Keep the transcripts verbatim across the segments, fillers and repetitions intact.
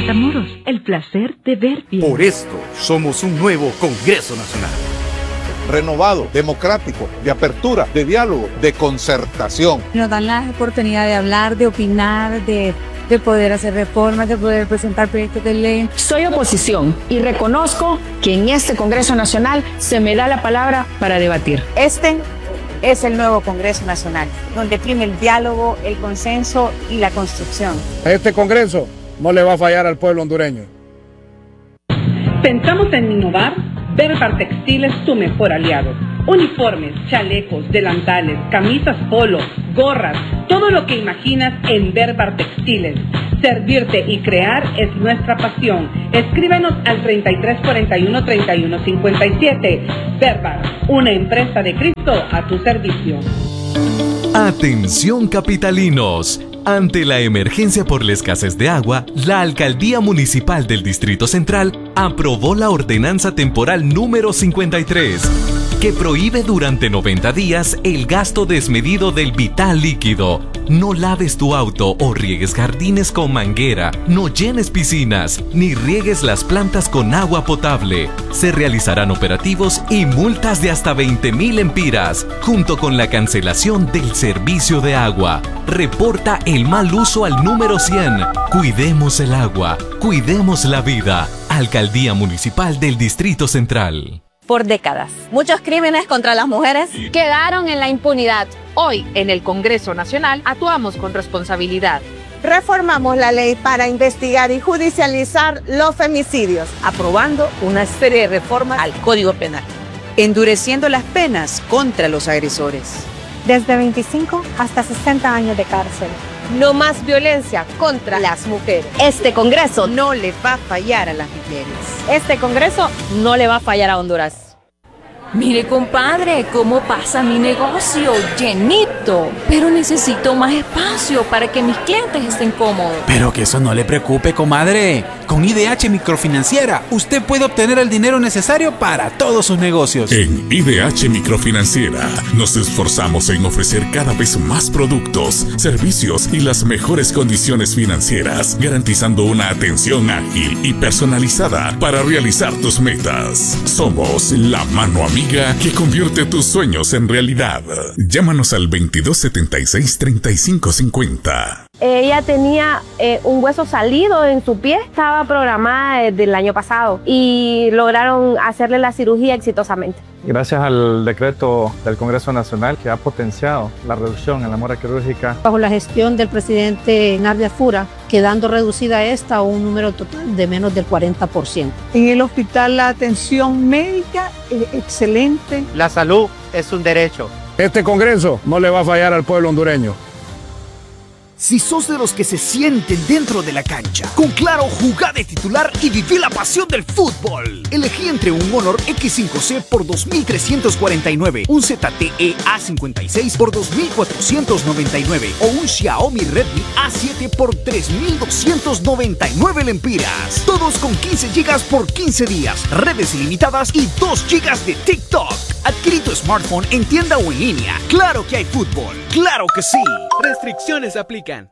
Matamoros, el placer de ver bien. Por esto somos un nuevo Congreso Nacional. Renovado, democrático, de apertura, de diálogo, de concertación. Nos dan la oportunidad de hablar, de opinar, de, de poder hacer reformas, de poder presentar proyectos de ley. Soy oposición y reconozco que en este Congreso Nacional se me da la palabra para debatir. Este es el nuevo Congreso Nacional, donde prime el diálogo, el consenso y la construcción. Este Congreso no le va a fallar al pueblo hondureño. Pensamos en innovar. Berbar Textiles, tu mejor aliado. Uniformes, chalecos, delantales, camisas polo, gorras, todo lo que imaginas en Berbar Textiles. Servirte y crear es nuestra pasión. Escríbenos al treinta y tres cuarenta y uno, treinta y uno cincuenta y siete. Berbar, una empresa de Cristo a tu servicio. Atención capitalinos. Ante la emergencia por la escasez de agua, la Alcaldía Municipal del Distrito Central aprobó la ordenanza temporal número cincuenta y tres, que prohíbe durante noventa días el gasto desmedido del vital líquido. No laves tu auto o riegues jardines con manguera, no llenes piscinas, ni riegues las plantas con agua potable. Se realizarán operativos y multas de hasta veinte mil empiras, junto con la cancelación del servicio de agua. Reporta el mal uso al número cien. Cuidemos el agua, cuidemos la vida. Alcaldía Municipal del Distrito Central. Por décadas, muchos crímenes contra las mujeres quedaron en la impunidad. Hoy, en el Congreso Nacional, actuamos con responsabilidad. Reformamos la ley para investigar y judicializar los femicidios, aprobando una serie de reformas al Código Penal, endureciendo las penas contra los agresores. Desde veinticinco hasta sesenta años de cárcel. No más violencia contra las mujeres. Este Congreso no le va a fallar a las mujeres. Este Congreso no le va a fallar a Honduras. Mire, compadre, cómo pasa mi negocio, llenito. Pero necesito más espacio para que mis clientes estén cómodos. Pero que eso no le preocupe, comadre. Con I D H Microfinanciera, usted puede obtener el dinero necesario para todos sus negocios. En I D H Microfinanciera, nos esforzamos en ofrecer cada vez más productos, servicios y las mejores condiciones financieras, garantizando una atención ágil y personalizada para realizar tus metas. Somos la mano amiga que convierte tus sueños en realidad. Llámanos al veintidós setenta y seis, treinta y cinco cincuenta. Ella tenía eh, un hueso salido en su pie, estaba programada desde el año pasado y lograron hacerle la cirugía exitosamente. Gracias al decreto del Congreso Nacional que ha potenciado la reducción en la mora quirúrgica. Bajo la gestión del presidente Nardia Fura, quedando reducida esta a un número total de menos del cuarenta por ciento. En el hospital la atención médica es excelente. La salud es un derecho. Este Congreso no le va a fallar al pueblo hondureño. Si sos de los que se sienten dentro de la cancha, con Claro, jugá de titular y viví la pasión del fútbol. Elegí entre un Honor X cinco C por dos mil trescientos cuarenta y nueve, un Z T E A cincuenta y seis por dos mil cuatrocientos noventa y nueve o un Xiaomi Redmi A siete por tres mil doscientos noventa y nueve lempiras. Todos con quince gigas por quince días, redes ilimitadas y dos gigas de TikTok. Adquirí tu smartphone en tienda o en línea. Claro que hay fútbol, claro que sí. Restricciones aplican.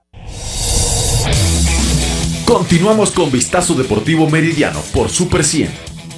Continuamos con Vistazo Deportivo Meridiano por Super cien.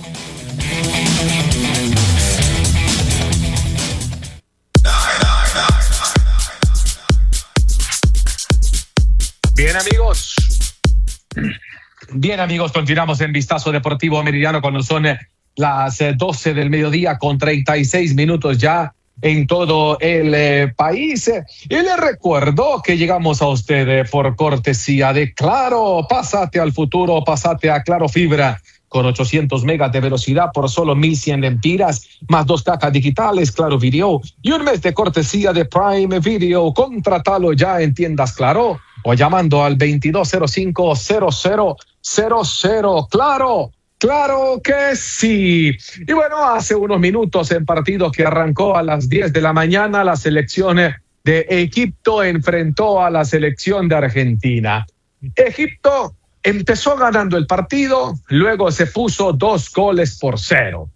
Bien, amigos. Bien, amigos, continuamos en Vistazo Deportivo Meridiano cuando son las doce del mediodía con treinta y seis minutos ya en todo el eh, país. Y les recuerdo que llegamos a ustedes por cortesía de Claro. Pásate al futuro, pásate a Claro Fibra con ochocientos megas de velocidad por solo mil cien lempiras, más dos cajas digitales, Claro Video y un mes de cortesía de Prime Video. Contratalo ya en tiendas Claro o llamando al veintidós cero cinco, cero cero cero cero. Claro. Claro que sí. Y bueno, hace unos minutos en partido que arrancó a las diez de la mañana, la selección de Egipto enfrentó a la selección de Argentina. Egipto empezó ganando el partido, luego se puso dos goles por cero.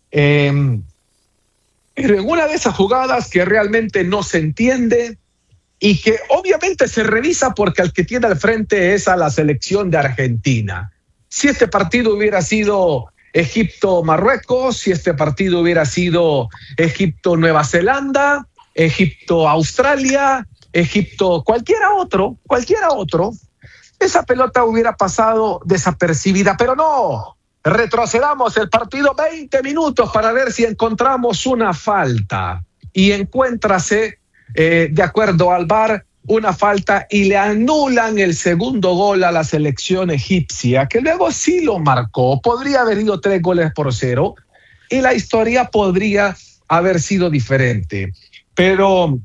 Eh, pero en una de esas jugadas que realmente no se entiende, y que obviamente se revisa porque al que tiene al frente es a la selección de Argentina. Si este partido hubiera sido Egipto-Marruecos, si este partido hubiera sido Egipto-Nueva Zelanda, Egipto-Australia, Egipto, cualquiera otro, cualquiera otro, esa pelota hubiera pasado desapercibida, pero no. Retrocedamos el partido veinte minutos para ver si encontramos una falta. Y encuéntrase, eh, de acuerdo al V A R, una falta y le anulan el segundo gol a la selección egipcia, que luego sí lo marcó. Podría haber ido tres goles por cero y la historia podría haber sido diferente. Pero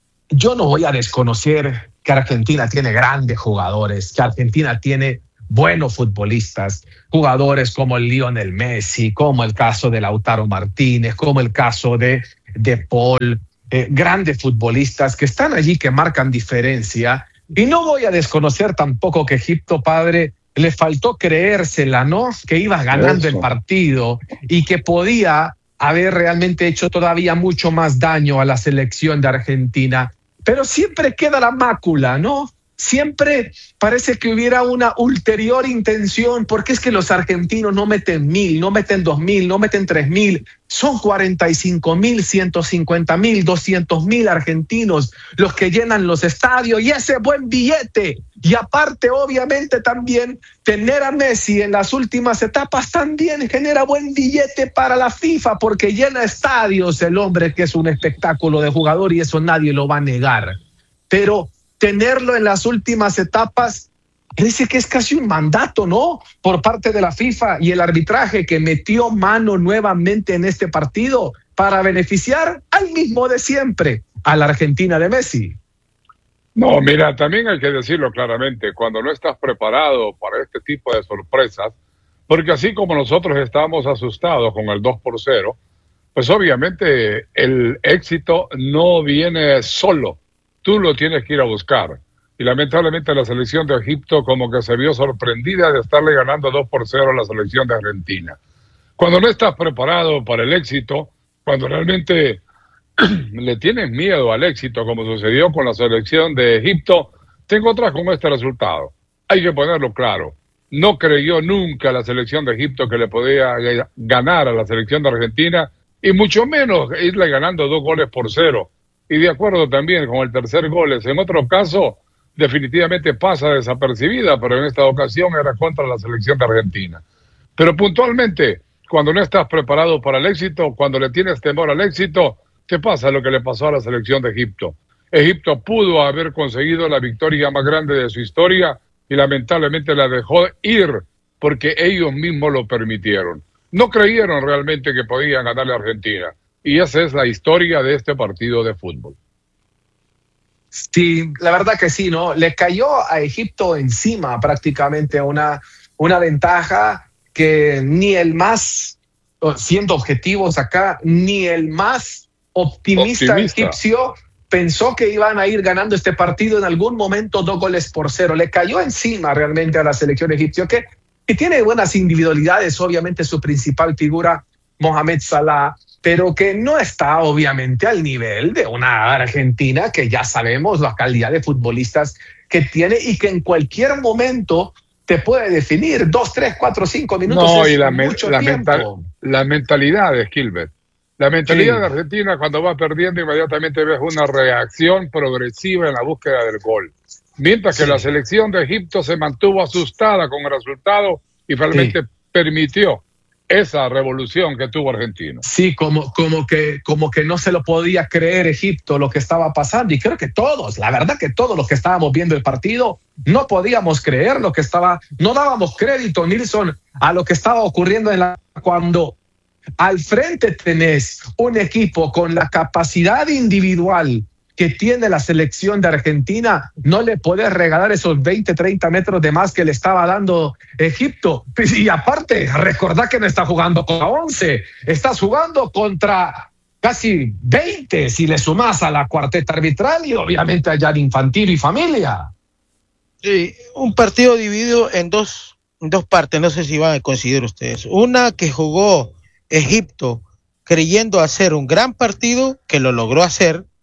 yo no voy a desconocer que Argentina tiene grandes jugadores, que Argentina tiene buenos futbolistas, jugadores como el Lionel Messi, como el caso de Lautaro Martínez, como el caso de, de Paul, eh, grandes futbolistas que están allí, que marcan diferencia. Y no voy a desconocer tampoco que Egipto, padre, le faltó creérsela, ¿no? Que iba ganando Eso. el partido y que podía haber realmente hecho todavía mucho más daño a la selección de Argentina. Pero siempre queda la mácula, ¿no? Siempre parece que hubiera una ulterior intención, porque es que los argentinos no meten mil, no meten dos mil, no meten tres mil, son cuarenta y cinco mil, ciento cincuenta mil, doscientos mil argentinos los que llenan los estadios y ese buen billete. Y aparte, obviamente, también tener a Messi en las últimas etapas también genera buen billete para la FIFA, porque llena estadios el hombre, que es un espectáculo de jugador y eso nadie lo va a negar. Pero tenerlo en las últimas etapas, parece que es casi un mandato, ¿no? Por parte de la FIFA y el arbitraje, que metió mano nuevamente en este partido para beneficiar al mismo de siempre, a la Argentina de Messi. No, mira, también hay que decirlo claramente, cuando no estás preparado para este tipo de sorpresas, porque así como nosotros estábamos asustados con el dos por cero, pues obviamente el éxito no viene solo. Tú lo tienes que ir a buscar. Y lamentablemente la selección de Egipto como que se vio sorprendida de estarle ganando dos por cero a la selección de Argentina. Cuando no estás preparado para el éxito, cuando realmente le tienes miedo al éxito, como sucedió con la selección de Egipto, te encontrás con este resultado. Hay que ponerlo claro. No creyó nunca la selección de Egipto que le podía ganar a la selección de Argentina, y mucho menos irle ganando dos goles por cero. Y de acuerdo también con el tercer gol, en otro caso definitivamente pasa desapercibida, pero en esta ocasión era contra la selección de Argentina. Pero puntualmente, cuando no estás preparado para el éxito, cuando le tienes temor al éxito, te pasa lo que le pasó a la selección de Egipto. Egipto pudo haber conseguido la victoria más grande de su historia y lamentablemente la dejó ir porque ellos mismos lo permitieron. No creyeron realmente que podían ganarle a Argentina. Y esa es la historia de este partido de fútbol. Sí, la verdad que sí, ¿no? Le cayó a Egipto encima prácticamente una, una ventaja que ni el más, siendo objetivos acá, ni el más optimista, optimista egipcio pensó que iban a ir ganando este partido en algún momento dos goles por cero. Le cayó encima realmente a la selección egipcia, que, que tiene buenas individualidades, obviamente su principal figura, Mohamed Salah, pero que no está obviamente al nivel de una Argentina que ya sabemos la calidad de futbolistas que tiene y que en cualquier momento te puede definir dos, tres, cuatro, cinco minutos. No, es y la, mucho la, tiempo. mental, la mentalidad de Gilbert. La mentalidad Sí. de Argentina, cuando va perdiendo, inmediatamente ves una reacción progresiva en la búsqueda del gol. Mientras que Sí. la selección de Egipto se mantuvo asustada con el resultado y realmente Sí. permitió esa revolución que tuvo Argentina. Sí, como, como, que, como que no se lo podía creer Egipto lo que estaba pasando. Y creo que todos, la verdad que todos los que estábamos viendo el partido, no podíamos creer lo que estaba, no dábamos crédito, Nilson, a lo que estaba ocurriendo en la, cuando al frente tenés un equipo con la capacidad individual que tiene la selección de Argentina, no le podés regalar esos veinte, treinta metros de más que le estaba dando Egipto. Y aparte, recordá que no está jugando contra once, estás jugando contra casi veinte si le sumás a la cuarteta arbitral y obviamente a Gianni Infantino y familia. Sí, un partido dividido en dos, en dos partes, no sé si van a considerar ustedes. Una que jugó Egipto creyendo hacer un gran partido, que lo logró hacer,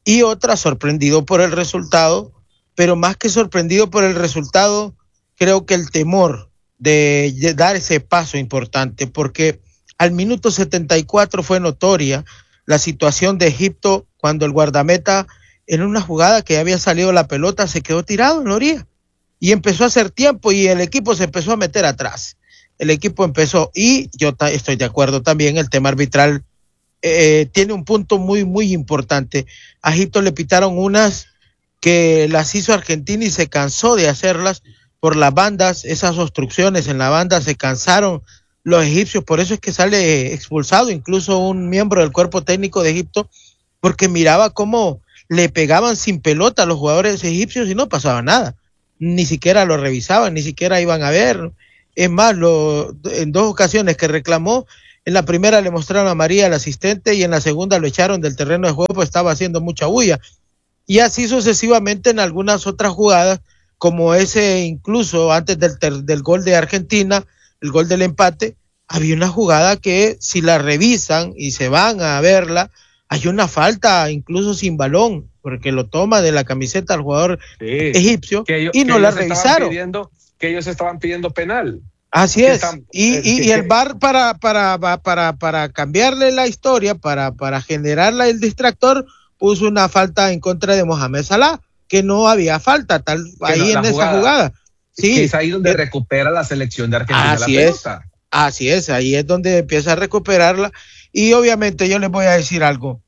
y otra sorprendido por el resultado, pero más que sorprendido por el resultado, creo que el temor de, de dar ese paso importante, porque al minuto setenta y cuatro fue notoria la situación de Egipto cuando el guardameta, en una jugada que había salido la pelota, se quedó tirado en la orilla y empezó a hacer tiempo y el equipo se empezó a meter atrás. El equipo empezó, y yo ta- estoy de acuerdo también, el tema arbitral eh, tiene un punto muy, muy importante. A Egipto le pitaron unas que las hizo Argentina y se cansó de hacerlas por las bandas, esas obstrucciones en la banda, se cansaron los egipcios, por eso es que sale expulsado incluso un miembro del cuerpo técnico de Egipto, porque miraba cómo le pegaban sin pelota a los jugadores egipcios y no pasaba nada, ni siquiera lo revisaban, ni siquiera iban a ver. Es más, lo, en dos ocasiones que reclamó, en la primera le mostraron a María al asistente y en la segunda lo echaron del terreno de juego, pues estaba haciendo mucha bulla, y así sucesivamente en algunas otras jugadas, como ese incluso antes del, ter, del gol de Argentina, el gol del empate, había una jugada que si la revisan y se van a verla, hay una falta incluso sin balón, porque lo toma de la camiseta al jugador sí, egipcio que ellos, y no que la ellos revisaron. Pidiendo, que ellos estaban pidiendo penal. Así es, están, y, eh, y, que, y el V A R para, para, para, para cambiarle la historia, para, para generarla el distractor, puso una falta en contra de Mohamed Salah, que no había falta tal ahí no, en esa jugada. jugada. Sí, que es ahí donde eh, recupera la selección de Argentina así la es, pelota. Así es, ahí es donde empieza a recuperarla. Y obviamente yo les voy a decir algo.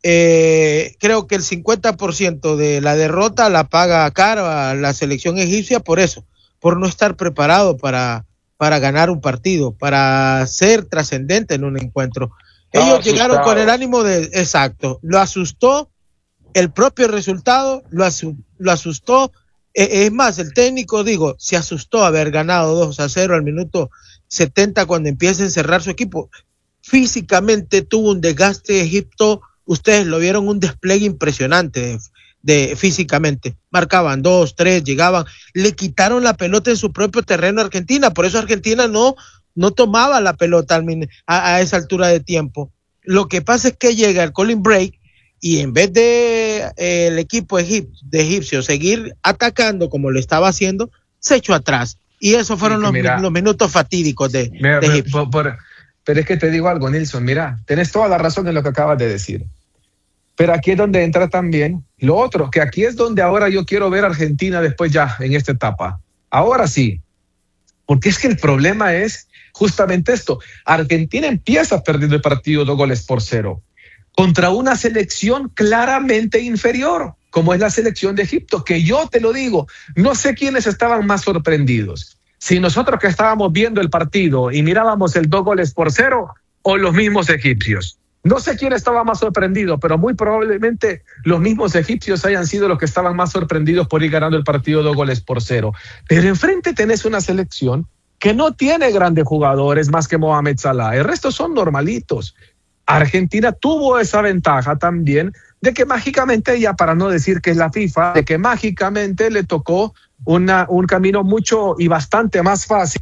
Eh, creo que el cincuenta por ciento de la derrota la paga caro a la selección egipcia por eso, por no estar preparado para, para ganar un partido, para ser trascendente en un encuentro. Ellos llegaron con el ánimo de, exacto, lo asustó el propio resultado, lo, asu, lo asustó, eh, es más, el técnico, digo, se asustó haber ganado dos a cero al minuto setenta cuando empieza a encerrar su equipo. Físicamente tuvo un desgaste Egipto, ustedes lo vieron, un despliegue impresionante de, de físicamente, marcaban dos, tres, llegaban, le quitaron la pelota en su propio terreno a Argentina, por eso Argentina no, no tomaba la pelota a, a esa altura de tiempo. Lo que pasa es que llega el calling break y en vez de eh, el equipo egip, de egipcio seguir atacando como lo estaba haciendo, se echó atrás. Y esos fueron los, mira, los minutos fatídicos de, mira, de Egipto. Por, por, pero es que te digo algo, Nilson, mira, tenés toda la razón en lo que acabas de decir. Pero aquí es donde entra también lo otro, que aquí es donde ahora yo quiero ver a Argentina después ya, en esta etapa. Ahora sí, porque es que el problema es justamente esto. Argentina empieza perdiendo el partido dos goles por cero contra una selección claramente inferior, como es la selección de Egipto, que yo te lo digo, no sé quiénes estaban más sorprendidos. Si nosotros que estábamos viendo el partido y mirábamos el dos goles por cero o los mismos egipcios. No sé quién estaba más sorprendido, pero muy probablemente los mismos egipcios hayan sido los que estaban más sorprendidos por ir ganando el partido dos goles por cero. Pero enfrente tenés una selección que no tiene grandes jugadores más que Mohamed Salah. El resto son normalitos. Argentina tuvo esa ventaja también de que mágicamente, ya para no decir que es la FIFA, de que mágicamente le tocó una, un camino mucho y bastante más fácil,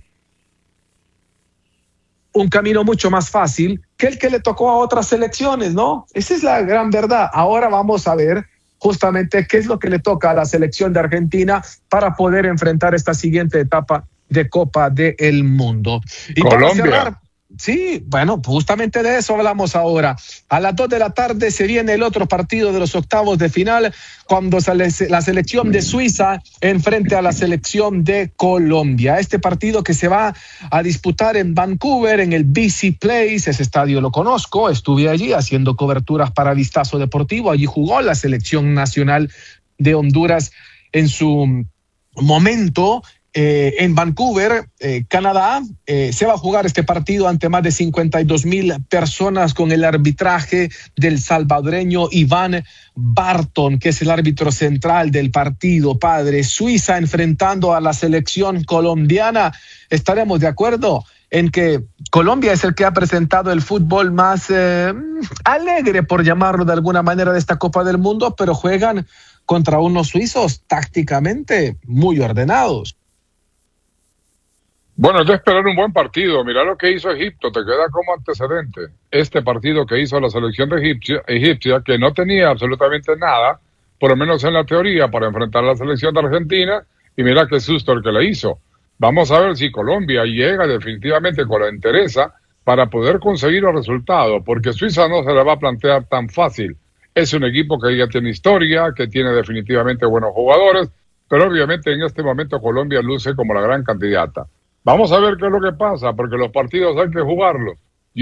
un camino mucho más fácil que el que le tocó a otras selecciones, ¿no? Esa es la gran verdad. Ahora vamos a ver justamente qué es lo que le toca a la selección de Argentina para poder enfrentar esta siguiente etapa de Copa del Mundo. Y Colombia. Para cerrar, sí, bueno, justamente de eso hablamos ahora. A las dos de la tarde se viene el otro partido de los octavos de final, cuando sale la selección de Suiza enfrente a la selección de Colombia. Este partido que se va a disputar en Vancouver, en el B C Place, ese estadio lo conozco, estuve allí haciendo coberturas para Vistazo Deportivo, allí jugó la selección nacional de Honduras en su momento. Eh, en Vancouver, eh, Canadá, eh, se va a jugar este partido ante más de cincuenta y dos mil personas con el arbitraje del salvadoreño Iván Barton, que es el árbitro central del partido. Padre, Suiza enfrentando a la selección colombiana. ¿Estaremos de acuerdo en que Colombia es el que ha presentado el fútbol más eh, alegre, por llamarlo de alguna manera, de esta Copa del Mundo, pero juegan contra unos suizos tácticamente muy ordenados? Bueno, es de esperar un buen partido. Mira lo que hizo Egipto, te queda como antecedente. Este partido que hizo la selección de Egipcia, egipcia, que no tenía absolutamente nada, por lo menos en la teoría, para enfrentar a la selección de Argentina, y mira qué susto el que le hizo. Vamos a ver si Colombia llega definitivamente con la entereza para poder conseguir el resultado, porque Suiza no se le va a plantear tan fácil. Es un equipo que ya tiene historia, que tiene definitivamente buenos jugadores, pero obviamente en este momento Colombia luce como la gran candidata. Vamos a ver qué es lo que pasa, porque los partidos hay que jugarlos.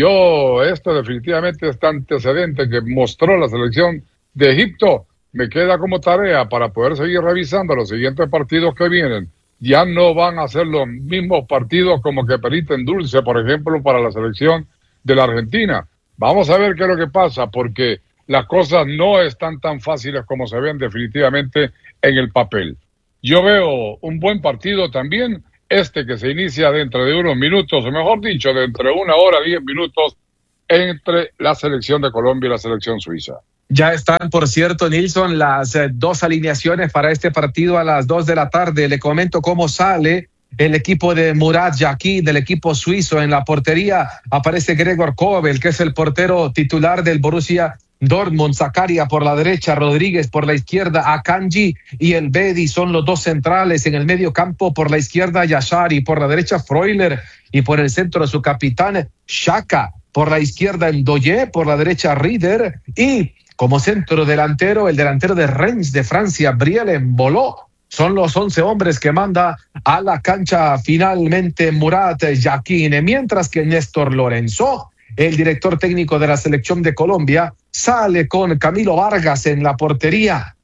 Yo, esto definitivamente, este antecedente que mostró la selección de Egipto, me queda como tarea para poder seguir revisando los siguientes partidos que vienen. Ya no van a ser los mismos partidos como que perita en dulce, por ejemplo, para la selección de la Argentina. Vamos a ver qué es lo que pasa, porque las cosas no están tan fáciles como se ven definitivamente en el papel. Yo veo un buen partido también, este que se inicia dentro de unos minutos, o mejor dicho, dentro de una hora, diez minutos, entre la selección de Colombia y la selección suiza. Ya están, por cierto, Nilson, las eh, dos alineaciones para este partido a las dos de la tarde. Le comento cómo sale el equipo de Murat Yakin, del equipo suizo. En la portería aparece Gregor Kobel, que es el portero titular del Borussia Dortmund. Zakaria por la derecha, Rodríguez por la izquierda, Akanji y el Bedi son los dos centrales. En el medio campo, por la izquierda, Yashari, por la derecha, Freuler, y por el centro su capitán, Xhaka. Por la izquierda, Ndoye, por la derecha, Rieder, y como centro delantero, el delantero de Reims de Francia, Briel Mbolo. Son los once hombres que manda a la cancha finalmente Murat Yakin, mientras que Néstor Lorenzo, el director técnico de la selección de Colombia, sale con Camilo Vargas en la portería.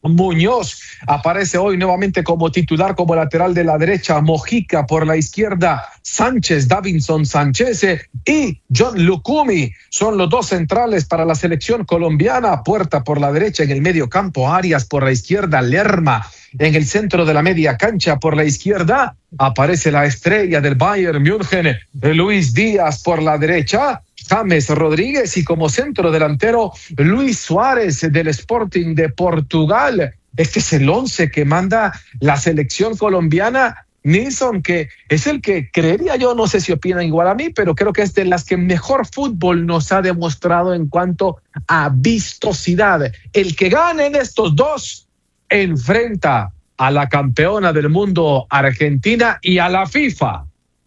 Muñoz aparece hoy nuevamente como titular, como lateral de la derecha, Mojica por la izquierda, Sánchez, Davinson Sánchez y John Lucumi son los dos centrales para la selección colombiana. Puerta por la derecha, en el medio campo Arias por la izquierda, Lerma en el centro de la media cancha. Por la izquierda aparece la estrella del Bayern München, Luis Díaz por la derecha, James Rodríguez, y como centro delantero Luis Suárez del Sporting de Portugal. Este es el once que manda la selección colombiana, Nilson, que es el que creería yo, no sé si opinan igual a mí, pero creo que es de las que mejor fútbol nos ha demostrado en cuanto a vistosidad. El que gane en estos dos enfrenta a la campeona del mundo Argentina y a la FIFA.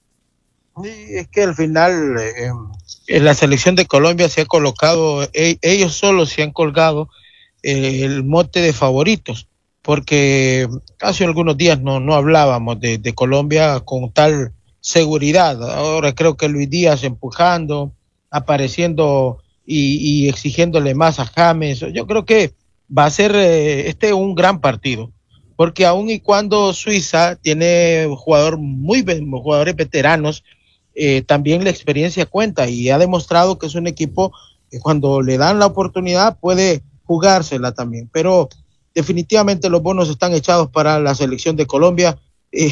Sí, es que al final eh, en la selección de Colombia se ha colocado, eh, ellos solos se han colgado eh, el mote de favoritos, porque hace algunos días no, no hablábamos de, de Colombia con tal seguridad. Ahora creo que Luis Díaz empujando, apareciendo y, y exigiéndole más a James. Yo creo que va a ser eh, este un gran partido, porque aun y cuando Suiza tiene jugador muy, jugadores veteranos, Eh, también la experiencia cuenta, y ha demostrado que es un equipo que cuando le dan la oportunidad puede jugársela también, pero definitivamente los bonos están echados para la selección de Colombia. Eh,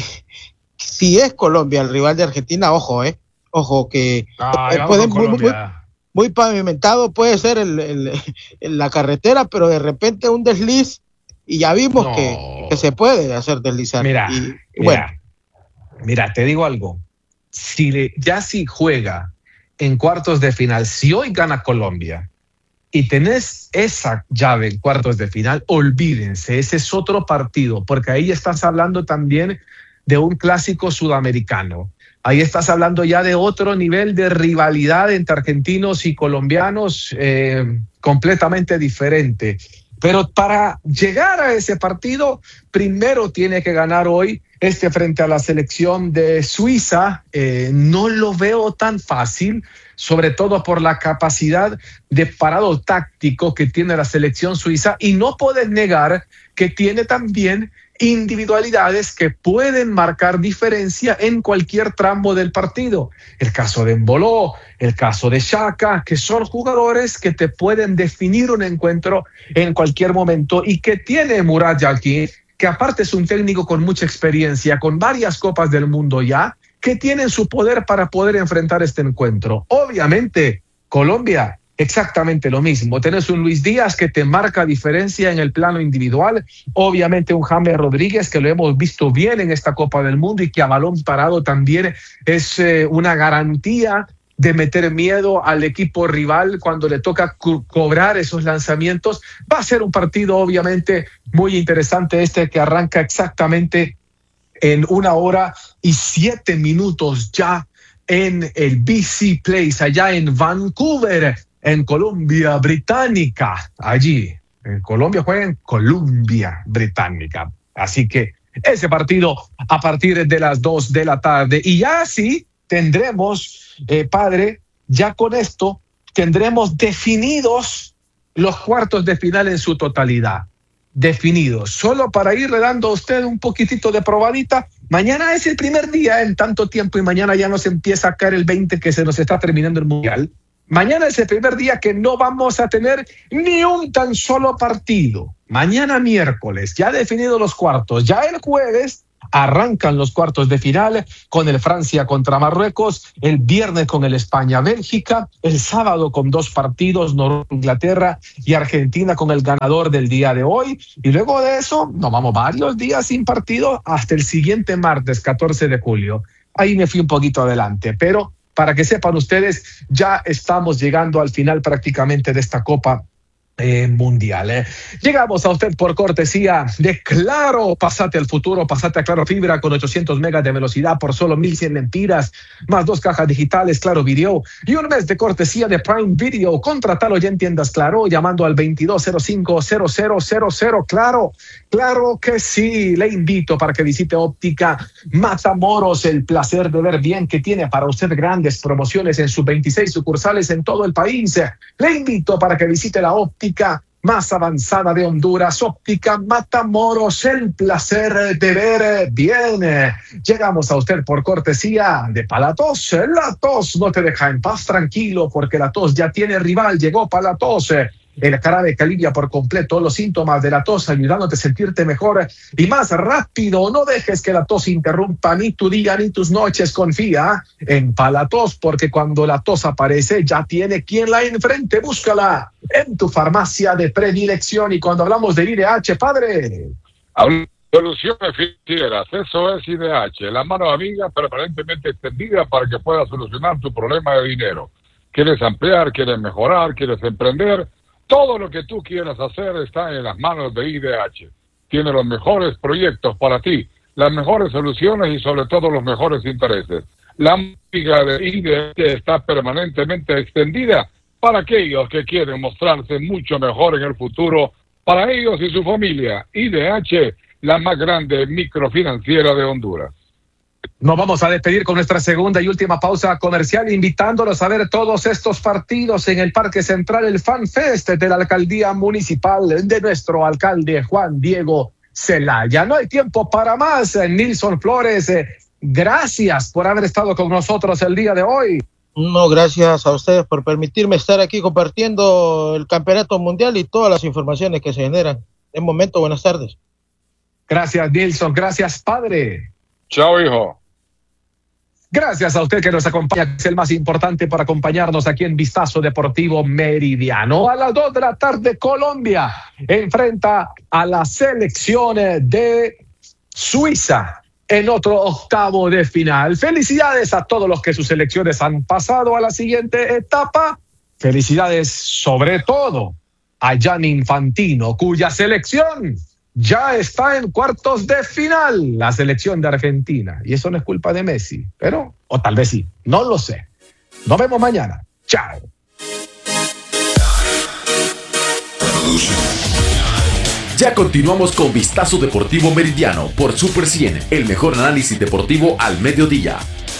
si es Colombia el rival de Argentina, ojo, eh, ojo que Ay, eh, puede, muy, muy, muy pavimentado puede ser el, el, el, la carretera, pero de repente un desliz y ya vimos no. que, que se puede hacer deslizar. Mira, y, mira, bueno. mira, te digo algo. Si le, ya si juega en cuartos de final, si hoy gana Colombia y tenés esa llave en cuartos de final, olvídense, ese es otro partido, porque ahí estás hablando también de un clásico sudamericano. Ahí estás hablando ya de otro nivel de rivalidad entre argentinos y colombianos eh, completamente diferente. Pero para llegar a ese partido, primero tiene que ganar hoy este frente a la selección de Suiza. Eh, no lo veo tan fácil, sobre todo por la capacidad de parado táctico que tiene la selección suiza, y no puedes negar que tiene también individualidades que pueden marcar diferencia en cualquier tramo del partido. El caso de Mbolo, el caso de Xhaka, que son jugadores que te pueden definir un encuentro en cualquier momento, y que tiene Murat Yakin, que aparte es un técnico con mucha experiencia, con varias copas del mundo ya, que tienen su poder para poder enfrentar este encuentro. Obviamente, Colombia exactamente lo mismo. Tenés un Luis Díaz que te marca diferencia en el plano individual, obviamente un James Rodríguez que lo hemos visto bien en esta Copa del Mundo y que a balón parado también es eh, una garantía de meter miedo al equipo rival cuando le toca co- cobrar esos lanzamientos. Va a ser un partido obviamente muy interesante este que arranca exactamente en una hora y siete minutos ya en el B C Place, allá en Vancouver, en Columbia Británica. Allí, en Colombia juega en Columbia Británica. Así que ese partido a partir de las dos de la tarde. Y ya así tendremos, eh, padre, ya con esto tendremos definidos los cuartos de final en su totalidad. Definidos. Solo para irle dando a usted un poquitito de probadita, mañana es el primer día en tanto tiempo y mañana ya nos empieza a caer el veinte que se nos está terminando el Mundial. Mañana es el primer día que no vamos a tener ni un tan solo partido. Mañana miércoles, ya definidos los cuartos, ya el jueves arrancan los cuartos de final con el Francia contra Marruecos, el viernes con el España-Bélgica, el sábado con dos partidos, Inglaterra y Argentina con el ganador del día de hoy, y luego de eso nos vamos varios días sin partido hasta el siguiente martes, catorce de julio. Ahí me fui un poquito adelante, pero para que sepan ustedes, ya estamos llegando al final prácticamente de esta Copa Eh, mundial. Eh. Llegamos a usted por cortesía de Claro. Pasate al futuro, pasate a Claro Fibra con ochocientos megas de velocidad por solo mil cien lempiras, más dos cajas digitales Claro Video y un mes de cortesía de Prime Video. Contratalo ya en tiendas Claro llamando al veintidós cero cinco cero cero cero cero. Claro, claro que sí. Le invito para que visite Óptica Matamoros, el placer de ver bien, que tiene para usted grandes promociones en sus veintiséis sucursales en todo el país. Le invito para que visite la Óptica más avanzada de Honduras, Óptica Matamoros, el placer de ver bien. Llegamos a usted por cortesía de Palatos. La tos no te deja en paz, tranquilo, porque la tos ya tiene rival. Llegó Palatos, el jarabe que alivia por completo los síntomas de la tos, ayudándote a sentirte mejor y más rápido. No dejes que la tos interrumpa ni tu día ni tus noches. Confía en Palatos, porque cuando la tos aparece ya tiene quien la enfrente. Búscala en tu farmacia de predilección. Y cuando hablamos de I D H, padre, soluciones financieras, eso es I D H, la mano amiga permanentemente extendida para que puedas solucionar tu problema de dinero. ¿Quieres ampliar? ¿Quieres mejorar? ¿Quieres emprender? Todo lo que tú quieras hacer está en las manos de I D H. Tiene los mejores proyectos para ti, las mejores soluciones y sobre todo los mejores intereses. La amiga de I D H está permanentemente extendida para aquellos que quieren mostrarse mucho mejor en el futuro, para ellos y su familia. I D H, la más grande microfinanciera de Honduras. nos vamos a despedir con nuestra segunda y última pausa comercial, invitándolos a ver todos estos partidos en el Parque Central, el Fan Fest de la Alcaldía Municipal de nuestro alcalde Juan Diego Zelaya. No hay tiempo para más. Nilson Flores, eh, gracias por haber estado con nosotros el día de hoy. No, gracias a ustedes por permitirme estar aquí compartiendo el campeonato mundial y todas las informaciones que se generan. De momento, buenas tardes. Gracias, Nilson. Gracias, padre. Chao, hijo. Gracias a usted que nos acompaña, que es el más importante para acompañarnos aquí en Vistazo Deportivo Meridiano. A las dos de la tarde, Colombia enfrenta a la selección de Suiza en otro octavo de final. Felicidades a todos los que sus selecciones han pasado a la siguiente etapa. Felicidades sobre todo a Gianni Infantino, cuya selección ya está en cuartos de final, la selección de Argentina. Y eso no es culpa de Messi, pero, o tal vez sí, no lo sé. Nos vemos mañana. Chao. Ya continuamos con Vistazo Deportivo Meridiano por Super cien, el mejor análisis deportivo al mediodía.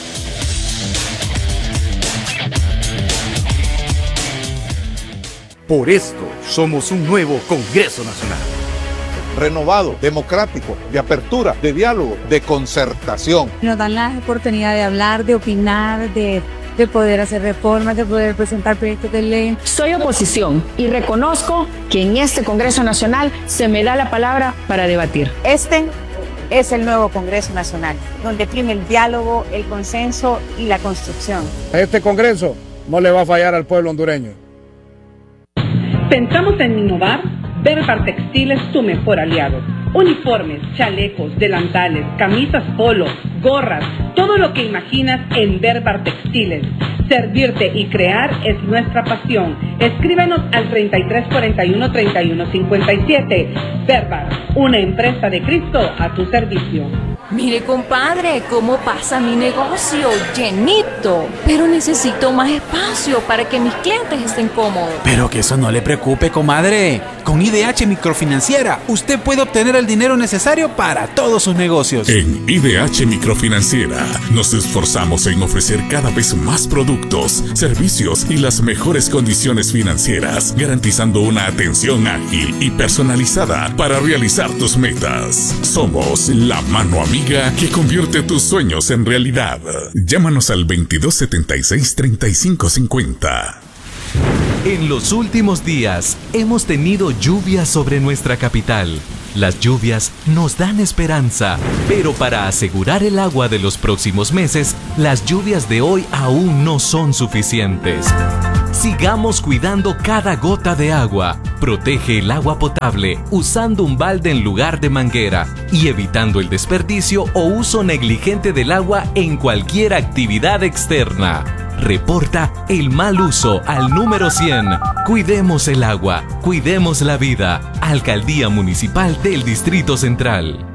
Por esto somos un nuevo Congreso Nacional. Renovado, democrático, de apertura, de diálogo, de concertación. Nos dan la oportunidad de hablar, de opinar, de, de poder hacer reformas, de poder presentar proyectos de ley. Soy oposición y reconozco que en este Congreso Nacional se me da la palabra para debatir. Este es el nuevo Congreso Nacional, donde prime el diálogo, el consenso y la construcción. Este Congreso no le va a fallar al pueblo hondureño. Pensamos en innovar. Berbar Textil es tu mejor aliado. Uniformes, chalecos, delantales, camisas polo, gorras, todo lo que imaginas en Berbar Textiles. Servirte y crear es nuestra pasión. Escríbenos al treinta y tres cuarenta y uno, treinta y uno cincuenta y siete. Berbar, una empresa de Cristo a tu servicio. Mire, compadre, cómo pasa mi negocio, llenito. Pero necesito más espacio para que mis clientes estén cómodos. Pero que eso no le preocupe, comadre. Con I D H Microfinanciera, usted puede obtener el dinero necesario para todos sus negocios. En I D H Microfinanciera nos esforzamos en ofrecer cada vez más productos, servicios y las mejores condiciones financieras, garantizando una atención ágil y personalizada para realizar tus metas. Somos la mano amiga que convierte tus sueños en realidad. Llámanos al veintidós setenta y seis, treinta y cinco cincuenta. En los últimos días hemos tenido lluvias sobre nuestra capital. Las lluvias nos dan esperanza, pero para asegurar el agua de los próximos meses, las lluvias de hoy aún no son suficientes. Sigamos cuidando cada gota de agua. Protege el agua potable usando un balde en lugar de manguera y evitando el desperdicio o uso negligente del agua en cualquier actividad externa. Reporta el mal uso al número cien. Cuidemos el agua, cuidemos la vida. Alcaldía Municipal del Distrito Central.